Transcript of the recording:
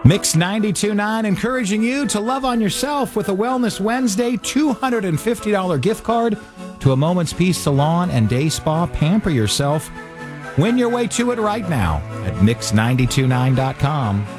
Mix 92.9 encouraging you to love on yourself with a Wellness Wednesday $250 gift card to a Moment's Peace Salon and Day Spa. Pamper yourself. Win your way to it right now at Mix929.com.